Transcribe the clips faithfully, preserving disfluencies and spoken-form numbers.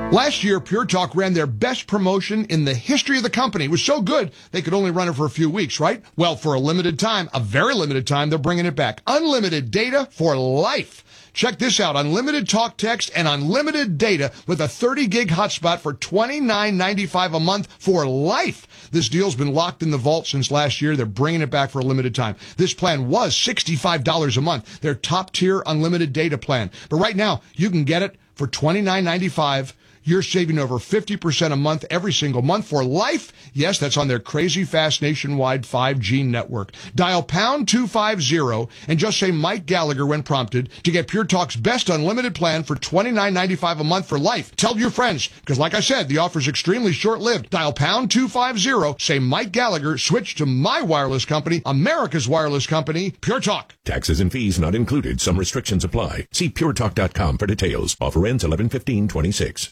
Last year, Pure Talk ran their best promotion in the history of the company. It was so good, they could only run it for a few weeks, right? Well, for a limited time, a very limited time, they're bringing it back. Unlimited data for life. Check this out. Unlimited talk, text, and unlimited data with a thirty gig hotspot for twenty-nine ninety-five a month for life. This deal's been locked in the vault since last year. They're bringing it back for a limited time. This plan was sixty-five dollars a month, their top-tier unlimited data plan. But right now, you can get it for twenty-nine ninety-five. You're saving over fifty percent a month every single month for life. Yes, that's on their crazy fast nationwide five G network. Dial pound two fifty and just say Mike Gallagher when prompted to get Pure Talk's best unlimited plan for twenty-nine ninety-five a month for life. Tell your friends, because like I said, the offer's extremely short-lived. Dial pound two fifty, say Mike Gallagher, switch to my wireless company, America's wireless company, Pure Talk. Taxes and fees not included. Some restrictions apply. See pure talk dot com for details. Offer ends eleven fifteen twenty-six.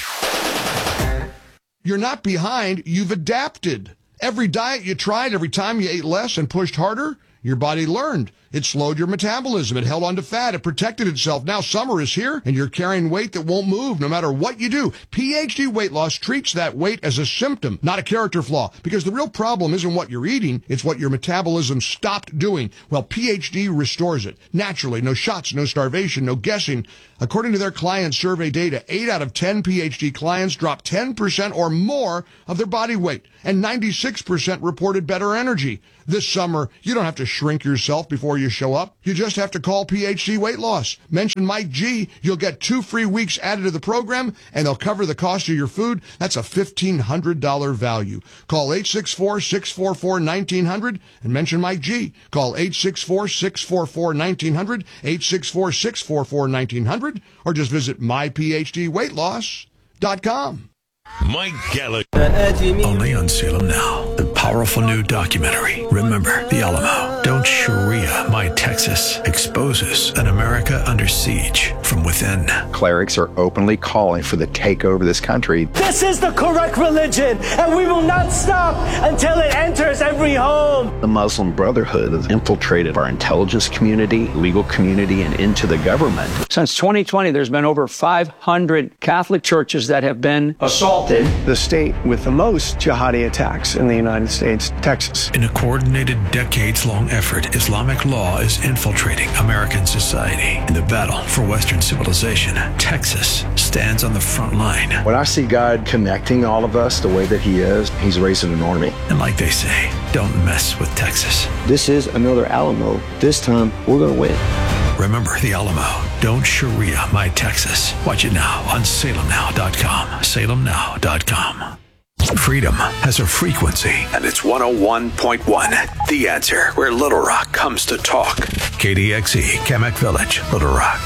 You're not behind, you've adapted. Every diet you tried, every time you ate less and pushed harder, your body learned. It slowed your metabolism. It held on to fat. It protected itself. Now summer is here, and you're carrying weight that won't move no matter what you do. P H D Weight Loss treats that weight as a symptom, not a character flaw, because the real problem isn't what you're eating, it's what your metabolism stopped doing. Well, P H D restores it. Naturally, no shots, no starvation, no guessing. According to their client survey data, eight out of ten P H D clients dropped ten percent or more of their body weight, and ninety-six percent reported better energy. This summer, you don't have to shrink yourself before you show up. You just have to call P H D Weight Loss. Mention Mike G. You'll get two free weeks added to the program, and they'll cover the cost of your food. That's a fifteen hundred dollars value. Call eight six four, six four four, one nine zero zero and mention Mike G. Call eight six four, six four four, one nine zero zero, eight six four, six four four, one nine zero zero, or just visit my p h d weight loss dot com. Mike Gallagher. Only on Salem Now. The powerful new documentary, Remember the Alamo. Don't Sharia My Texas, exposes an America under siege from within. Clerics are openly calling for the takeover of this country. This is the correct religion, and we will not stop until it enters every home. The Muslim Brotherhood has infiltrated our intelligence community, legal community, and into the government. Since twenty twenty, there's been over five hundred Catholic churches that have been assaulted. The state with the most jihadi attacks in the United States, Texas. In a coordinated, decades-long effort, Islamic law is infiltrating American society. In the battle for Western civilization, Texas stands on the front line. When I see God connecting all of us the way that he is, he's raising an army. And like they say, don't mess with Texas. This is another Alamo. This time, we're going to win. Remember the Alamo. Don't Sharia My Texas. Watch it now on salem now dot com. salem now dot com. Freedom has a frequency, and it's one oh one point one. The Answer, where Little Rock comes to talk. K D X E, Kamek Village, Little Rock.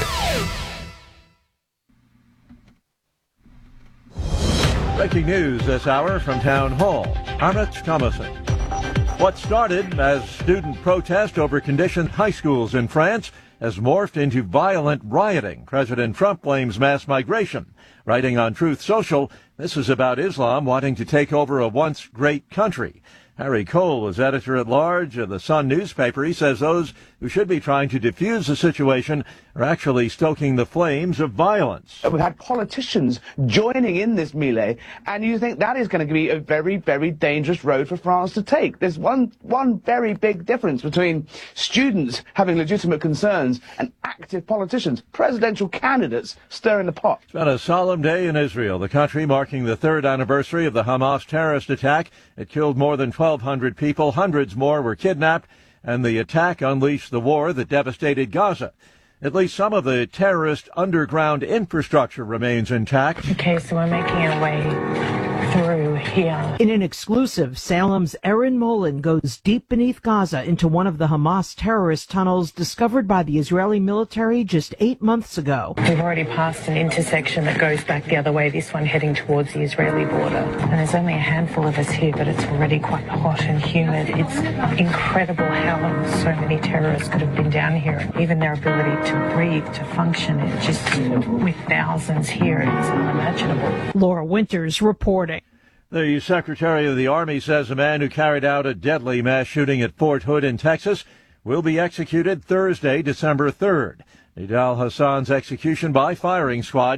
Breaking news this hour from Town Hall. Amit Thomason. What started as student protest over conditioned high schools in France has morphed into violent rioting. President Trump blames mass migration. Writing on Truth Social, this is about Islam wanting to take over a once great country. Harry Cole is editor-at-large of the Sun newspaper. He says those who should be trying to defuse the situation are actually stoking the flames of violence. We've had politicians joining in this melee, and you think that is going to be a very, very dangerous road for France to take. There's one, one very big difference between students having legitimate concerns and active politicians, presidential candidates stirring the pot. It's been a solemn day in Israel, the country marking the third anniversary of the Hamas terrorist attack. It killed more than twelve hundred people, hundreds more were kidnapped, and the attack unleashed the war that devastated Gaza. At least some of the terrorist underground infrastructure remains intact. Okay, so we're making our way through here. In an exclusive, Salem's Erin Molin goes deep beneath Gaza into one of the Hamas terrorist tunnels discovered by the Israeli military just eight months ago. We've already passed an intersection that goes back the other way, this one heading towards the Israeli border. And there's only a handful of us here, but it's already quite hot and humid. It's incredible how so many terrorists could have been down here. Even their ability to breathe, to function, it just, with thousands here, it's unimaginable. Laura Winters reporting. The Secretary of the Army says a man who carried out a deadly mass shooting at Fort Hood in Texas will be executed Thursday, December third. Nidal Hassan's execution by firing squad will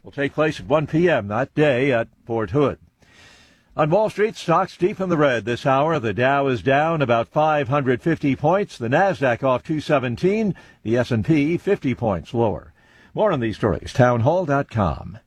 will take place at one p.m. that day at Fort Hood. On Wall Street, stocks deep in the red this hour. The Dow is down about five hundred fifty points. The Nasdaq off two seventeen. The S and P fifty points lower. More on these stories, town hall dot com.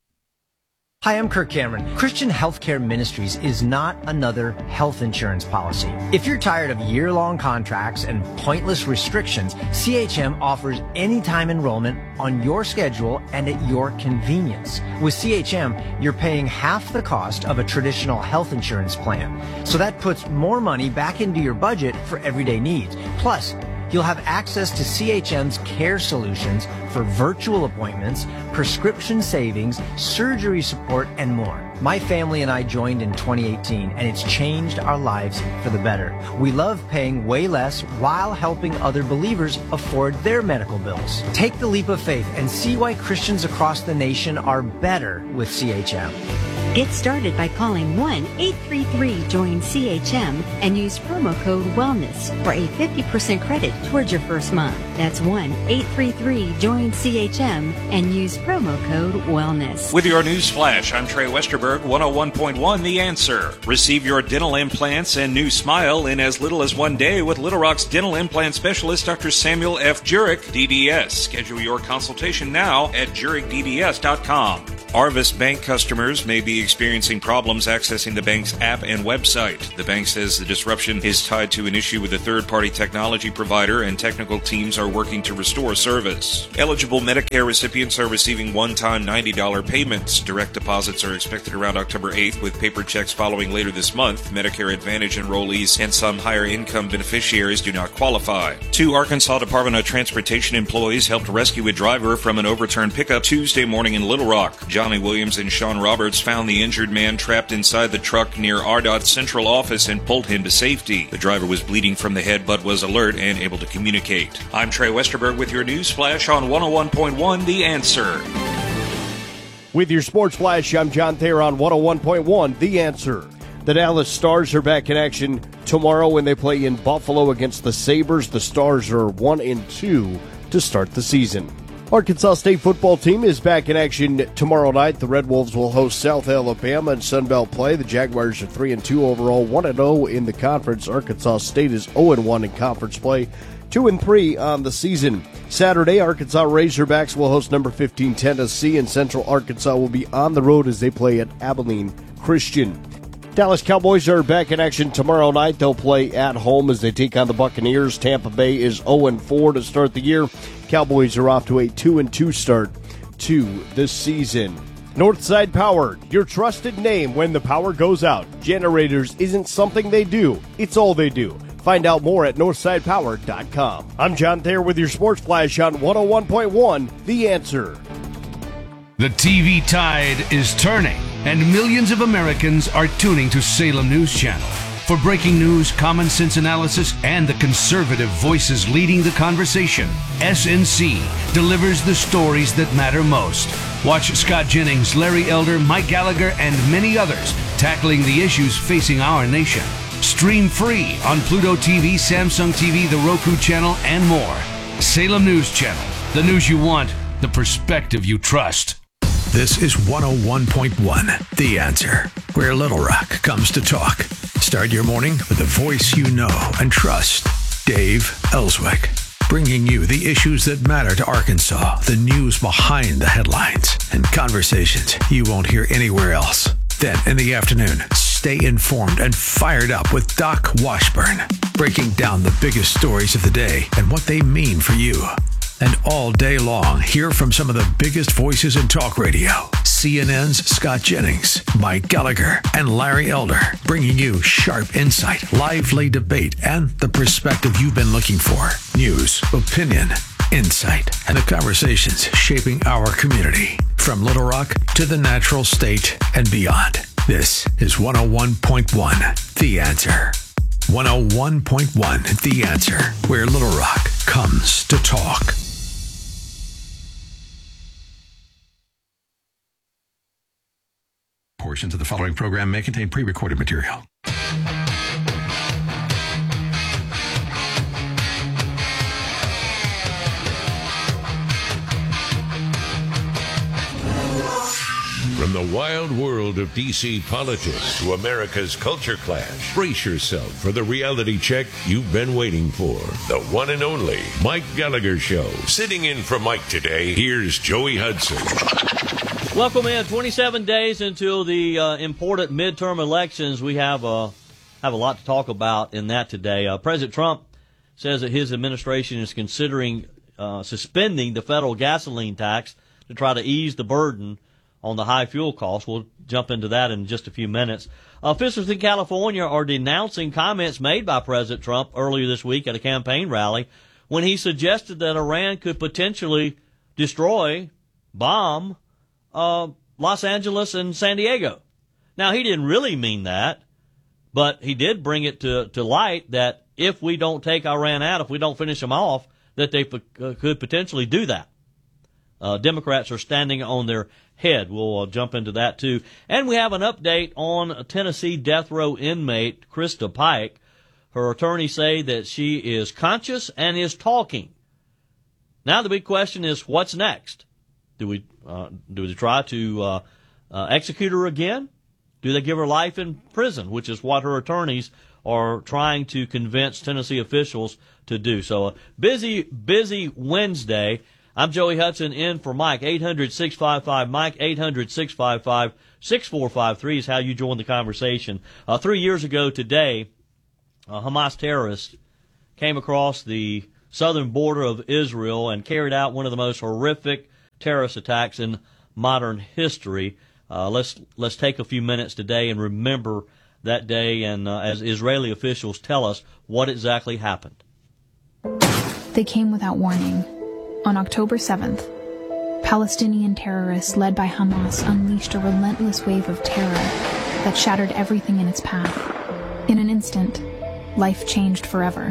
Hi, I'm Kirk Cameron. Christian Healthcare Ministries is not another health insurance policy. If you're tired of year-long contracts and pointless restrictions, C H M offers anytime enrollment on your schedule and at your convenience. With C H M, you're paying half the cost of a traditional health insurance plan. So that puts more money back into your budget for everyday needs. Plus, you'll have access to C H M's care solutions for virtual appointments, prescription savings, surgery support, and more. My family and I joined in twenty eighteen, and it's changed our lives for the better. We love paying way less while helping other believers afford their medical bills. Take the leap of faith and see why Christians across the nation are better with C H M. Get started by calling one eight three three join C H M and use promo code WELLNESS for a fifty percent credit towards your first month. That's one eight three three join C H M and use promo code WELLNESS. With your news flash, I'm Trey Westerberg, one oh one point one The Answer. Receive your dental implants and new smile in as little as one day with Little Rock's dental implant specialist, Doctor Samuel F. Jurek, D D S. Schedule your consultation now at jurek d d s dot com. Arvis Bank customers may be experiencing problems accessing the bank's app and website. The bank says the disruption is tied to an issue with a third-party technology provider, and technical teams are working to restore service. Eligible Medicare recipients are receiving one-time ninety dollars payments. Direct deposits are expected around October eighth, with paper checks following later this month. Medicare Advantage enrollees and some higher-income beneficiaries do not qualify. Two Arkansas Department of Transportation employees helped rescue a driver from an overturned pickup Tuesday morning in Little Rock. Johnny Williams and Sean Roberts found the injured man trapped inside the truck near R D O T's central office and pulled him to safety. The driver was bleeding from the head but was alert and able to communicate. I'm Trey Westerberg with your news flash on one oh one point one The Answer. With your sports flash, I'm John Thayer on one oh one point one The Answer. The Dallas Stars are back in action tomorrow when they play in Buffalo against the Sabres. The Stars are one and two to start the season. Arkansas State football team is back in action tomorrow night. The Red Wolves will host South Alabama in Sunbelt play. The Jaguars are three and two overall, one and oh in the conference. Arkansas State is oh and one in conference play, two and three on the season. Saturday, Arkansas Razorbacks will host number fifteen Tennessee, and Central Arkansas will be on the road as they play at Abilene Christian. Dallas Cowboys are back in action tomorrow night. They'll play at home as they take on the Buccaneers. Tampa Bay is oh and four to start the year. Cowboys are off to a two and two start to the season. Northside Power, your trusted name when the power goes out. Generators isn't something they do, it's all they do. Find out more at northside power dot com. I'm John Thayer with your Sports Flash on one oh one point one The Answer. The T V tide is turning, and millions of Americans are tuning to Salem News Channel. For breaking news, common sense analysis, and the conservative voices leading the conversation, S N C delivers the stories that matter most. Watch Scott Jennings, Larry Elder, Mike Gallagher, and many others tackling the issues facing our nation. Stream free on Pluto T V, Samsung T V, the Roku channel, and more. Salem News Channel, the news you want, the perspective you trust. This is one oh one point one The Answer, where Little Rock comes to talk. Start your morning with a voice you know and trust. Dave Ellswick, bringing you the issues that matter to Arkansas, the news behind the headlines, and conversations you won't hear anywhere else. Then in the afternoon, stay informed and fired up with Doc Washburn, breaking down the biggest stories of the day and what they mean for you. And all day long, hear from some of the biggest voices in talk radio. C N N's Scott Jennings, Mike Gallagher, and Larry Elder, bringing you sharp insight, lively debate, and the perspective you've been looking for. News, opinion, insight, and the conversations shaping our community. From Little Rock to the Natural State and beyond. This is one oh one point one The Answer. one oh one point one The Answer, where Little Rock comes to talk. Portions of the following program may contain pre-recorded material. From the wild world of D C politics to America's culture clash, brace yourself for the reality check you've been waiting for. The one and only Mike Gallagher Show. Sitting in for Mike today, here's Joey Hudson. Welcome in. twenty-seven days until the uh, important midterm elections. We have, uh, have a lot to talk about in that today. Uh, President Trump says that his administration is considering uh, suspending the federal gasoline tax to try to ease the burden on the high fuel costs. We'll jump into that in just a few minutes. Officials in California are denouncing comments made by President Trump earlier this week at a campaign rally when he suggested that Iran could potentially destroy, bomb, uh, Los Angeles and San Diego. Now, he didn't really mean that, but he did bring it to, to light that if we don't take Iran out, if we don't finish them off, that they p- could potentially do that. Uh, Democrats are standing on their head. We'll uh, jump into that, too. And we have an update on a Tennessee death row inmate, Krista Pike. Her attorneys say that she is conscious and is talking. Now the big question is, what's next? Do we uh, do we try to uh, uh, execute her again? Do they give her life in prison, which is what her attorneys are trying to convince Tennessee officials to do? So a busy, busy Wednesday. I'm Joey Hudson in for Mike. eight hundred, six five five, Mike, eight hundred, six five five, six four five three is how you join the conversation. Uh, three years ago today, uh, Hamas terrorists came across the southern border of Israel and carried out one of the most horrific terrorist attacks in modern history. Uh, let's let's take a few minutes today and remember that day and, uh, as Israeli officials tell us, what exactly happened. They came without warning. On October seventh, Palestinian terrorists led by Hamas unleashed a relentless wave of terror that shattered everything in its path. In an instant, life changed forever.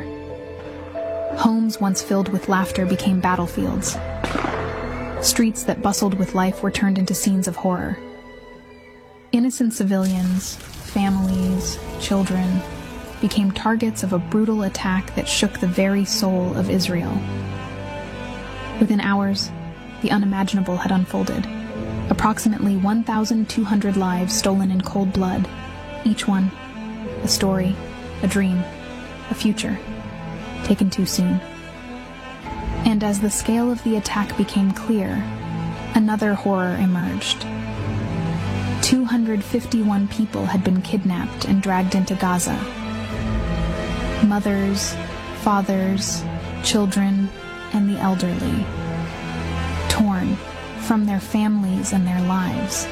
Homes once filled with laughter became battlefields. Streets that bustled with life were turned into scenes of horror. Innocent civilians, families, children, became targets of a brutal attack that shook the very soul of Israel. Within hours, the unimaginable had unfolded. Approximately one thousand two hundred lives stolen in cold blood, each one a story, a dream, a future, taken too soon. And as the scale of the attack became clear, another horror emerged. two hundred fifty-one people had been kidnapped and dragged into Gaza. Mothers, fathers, children, and the elderly, torn from their families and their lives.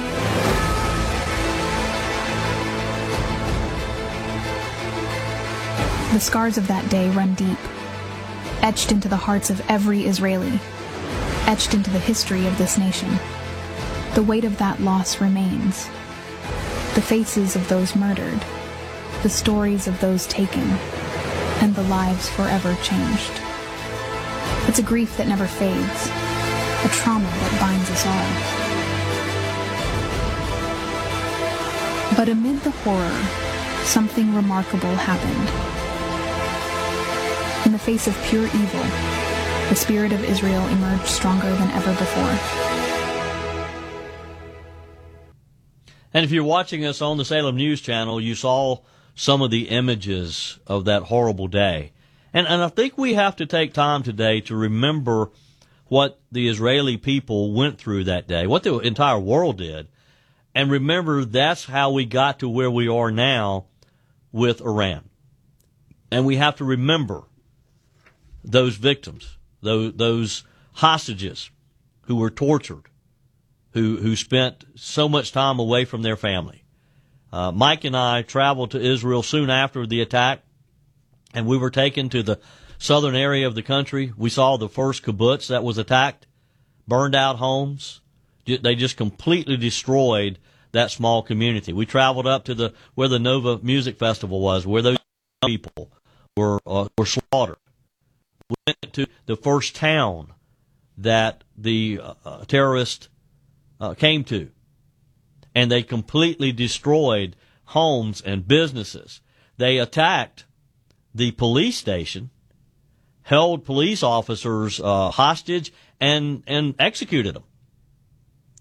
The scars of that day run deep, etched into the hearts of every Israeli, etched into the history of this nation. The weight of that loss remains. The faces of those murdered, the stories of those taken, and the lives forever changed. It's a grief that never fades, a trauma that binds us all. But amid the horror, something remarkable happened. In the face of pure evil, the spirit of Israel emerged stronger than ever before. And if you're watching us on the Salem News Channel, you saw some of the images of that horrible day. And, and I think we have to take time today to remember what the Israeli people went through that day, what the entire world did, and remember that's how we got to where we are now with Iran. And we have to remember those victims, those, those hostages who were tortured, who, who spent so much time away from their family. Uh, Mike and I traveled to Israel soon after the attack, and we were taken to the southern area of the country. We saw the first kibbutz that was attacked, burned out homes. They just completely destroyed that small community. We traveled up to the where the Nova Music Festival was, where those people were uh, were slaughtered. We went to the first town that the uh, terrorists uh, came to, and they completely destroyed homes and businesses. They attacked the police station, held police officers uh, hostage, and and executed them.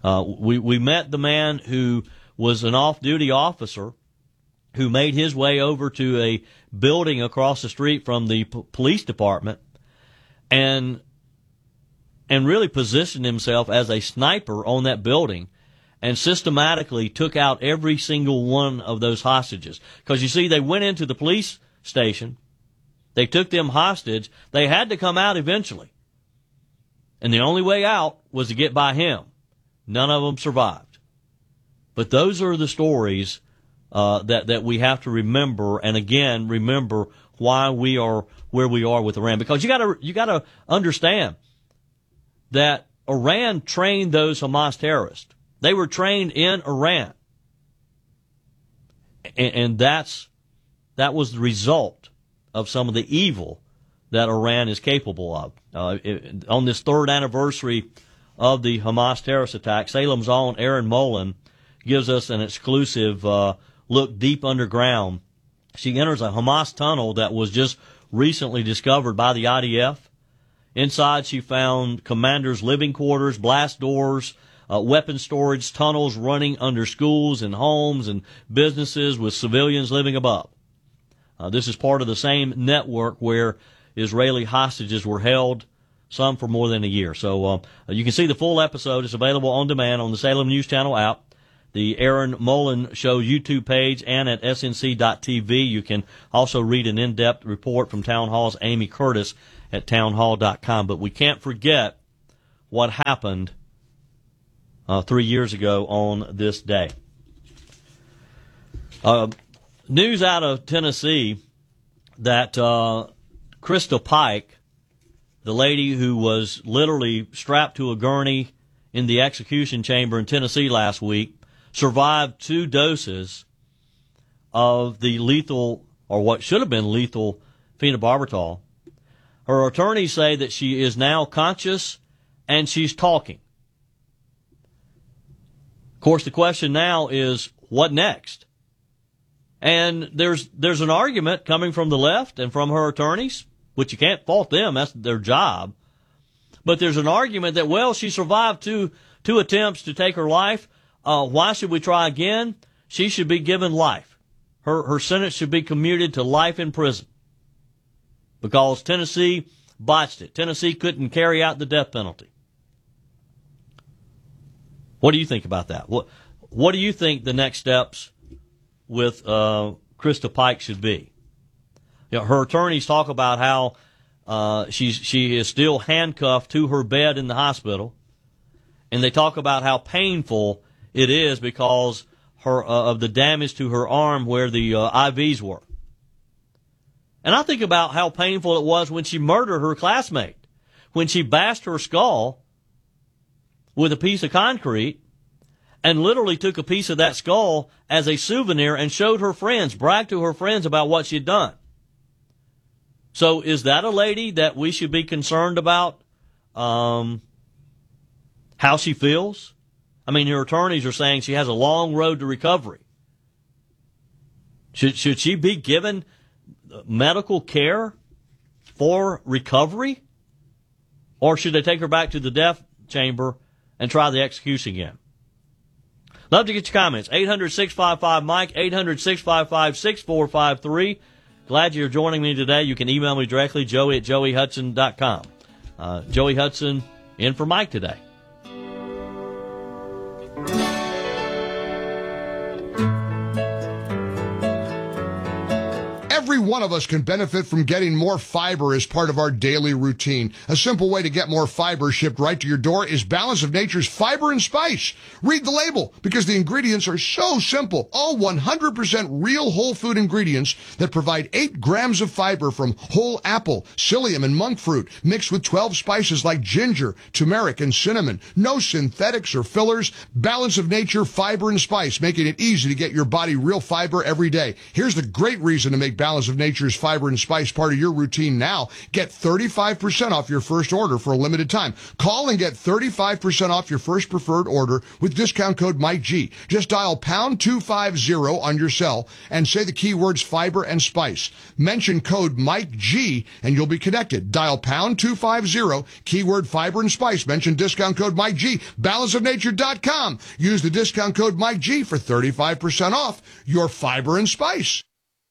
Uh, we, we met the man who was an off-duty officer who made his way over to a building across the street from the p- police department and and really positioned himself as a sniper on that building and systematically took out every single one of those hostages. Because, you see, they went into the police station, they took them hostage, they had to come out eventually. And the only way out was to get by him. None of them survived. But those are the stories uh, that, that we have to remember, and again, remember why we are where we are with Iran. Because you gotta, you gotta understand that Iran trained those Hamas terrorists. They were trained in Iran. And, and that's, that was the result of some of the evil that Iran is capable of. Uh, it, on this third anniversary of the Hamas terrorist attack, Salem's own Erin Molan gives us an exclusive uh, look deep underground. She enters a Hamas tunnel that was just recently discovered by the I D F. Inside, she found commanders' living quarters, blast doors, uh, weapon storage, tunnels running under schools and homes and businesses with civilians living above. Uh, this is part of the same network where Israeli hostages were held, some for more than a year. So uh, you can see the full episode. It's available on demand on the Salem News Channel app, the Erin Molan Show YouTube page, and at S N C dot T V. You can also read an in-depth report from Town Hall's Amy Curtis at town hall dot com. But we can't forget what happened uh, three years ago on this day. Uh, news out of Tennessee that uh, Krista Pike, the lady who was literally strapped to a gurney in the execution chamber in Tennessee last week, survived two doses of the lethal, or what should have been lethal, phenobarbital. Her attorneys say that she is now conscious and she's talking. Of course, the question now is, what next? And there's there's an argument coming from the left and from her attorneys, which you can't fault them, that's their job. But there's an argument that, well, she survived two two attempts to take her life. Uh, why should we try again? She should be given life. Her her sentence should be commuted to life in prison. Because Tennessee botched it. Tennessee couldn't carry out the death penalty. What do you think about that? What What do you think the next steps with uh, Krista Pike should be? You know, her attorneys talk about how uh, she's she is still handcuffed to her bed in the hospital, and they talk about how painful it is because her uh, of the damage to her arm where the uh, I Vs were. And I think about how painful it was when she murdered her classmate, when she bashed her skull with a piece of concrete and literally took a piece of that skull as a souvenir and showed her friends, bragged to her friends about what she'd done. So is that a lady that we should be concerned about um, how she feels? I mean, her attorneys are saying she has a long road to recovery. Should, should she be given medical care for recovery? Or should they take her back to the death chamber and try the execution again? Love to get your comments. eight hundred, six five five, Mike, eight hundred, six five five, six four five three. Glad you're joining me today. You can email me directly, joey at joey hudson dot com. Uh, Joey Hudson in for Mike today. Every one of us can benefit from getting more fiber as part of our daily routine. A simple way to get more fiber shipped right to your door is Balance of Nature's Fiber and Spice. Read the label, because the ingredients are so simple. All one hundred percent real whole food ingredients that provide eight grams of fiber from whole apple, psyllium, and monk fruit, mixed with twelve spices like ginger, turmeric, and cinnamon. No synthetics or fillers. Balance of Nature Fiber and Spice, making it easy to get your body real fiber every day. Here's the great reason to make Balance Balance of Nature's fiber and spice part of your routine now. Get thirty-five percent off your first order for a limited time. Call and get thirty-five percent off your first preferred order with discount code Mike G. Just dial pound two fifty on your cell and say the keywords fiber and spice. Mention code Mike G and you'll be connected. Dial pound two fifty, keyword fiber and spice. Mention discount code Mike G. balance of nature dot com. Use the discount code Mike G for thirty-five percent off your fiber and spice.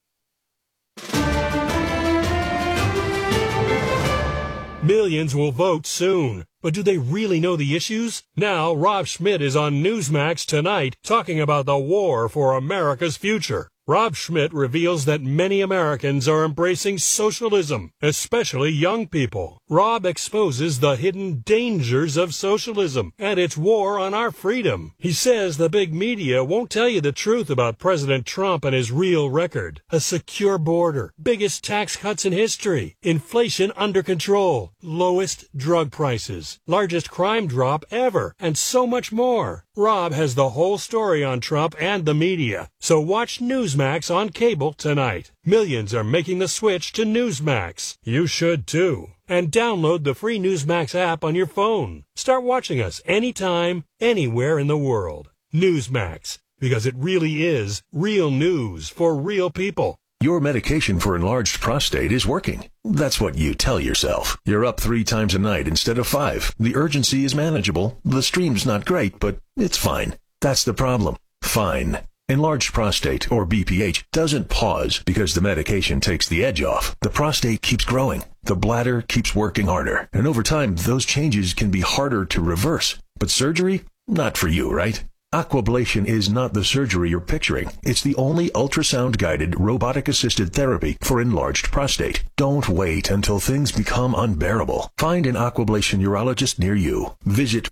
Millions will vote soon. But do they really know the issues? Now, Rob Schmidt is on Newsmax tonight talking about the war for America's future. Rob Schmidt reveals that many Americans are embracing socialism, especially young people. Rob exposes the hidden dangers of socialism and its war on our freedom. He says the big media won't tell you the truth about President Trump and his real record. A secure border, biggest tax cuts in history, inflation under control, lowest drug prices, largest crime drop ever, and so much more. Rob has the whole story on Trump and the media. So watch Newsmax on cable tonight. Millions are making the switch to Newsmax. You should too. And download the free Newsmax app on your phone. Start watching us anytime, anywhere in the world. Newsmax, because it really is real news for real people. Your medication for enlarged prostate is working. That's what you tell yourself. You're up three times a night instead of five. The urgency is manageable. The stream's not great, but it's fine. That's the problem. Fine. Enlarged prostate, or B P H, doesn't pause because the medication takes the edge off. The prostate keeps growing. The bladder keeps working harder. And over time, those changes can be harder to reverse. But surgery? Not for you, right? Aquablation is not the surgery you're picturing. It's the only ultrasound-guided, robotic-assisted therapy for enlarged prostate. Don't wait until things become unbearable. Find an Aquablation urologist near you. Visit